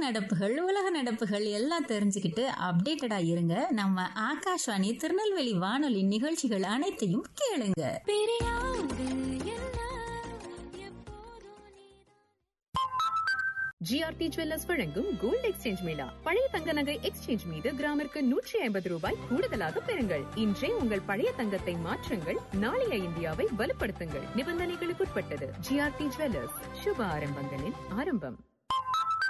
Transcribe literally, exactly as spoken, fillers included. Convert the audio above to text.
நடப்புகள், உலக நடப்புகள் எல்லாம் தெரிஞ்சுக்கிட்டு அப்டேட்டடா இருங்க. நம்ம ஆகாஷ்வாணி திருநெல்வேலி வானொலி நிகழ்ச்சிகள் அனைத்தையும் கேளுங்க. ஜிஆர்டி ஜுவல்லர்ஸ் வழங்கும் கோல்ட் எக்ஸ்சேஞ்ச் மேளா. பழைய தங்க நகை எக்ஸ்சேஞ்ச் மீது கிராமிற்கு நூற்றி ஐம்பது ரூபாய் கூடுதலாக பெறுங்கள். இன்றே உங்கள் பழைய தங்கத்தை மாற்றுங்கள். நாளைய இந்தியாவை வலுப்படுத்துங்கள். நிபந்தனைகளுக்குட்பட்டது. ஜிஆர்டி ஜுவல்லர்ஸ், சுப ஆரம்பங்களின் ஆரம்பம்.